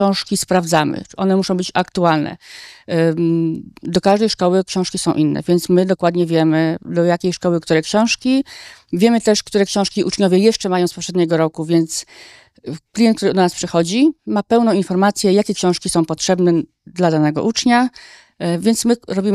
książki sprawdzamy. One muszą być aktualne. Do każdej szkoły książki są inne, więc my dokładnie wiemy, do jakiej szkoły które książki. Wiemy też, które książki uczniowie jeszcze mają z poprzedniego roku, więc klient, który do nas przychodzi, ma pełną informację, jakie książki są potrzebne dla danego ucznia, więc my robimy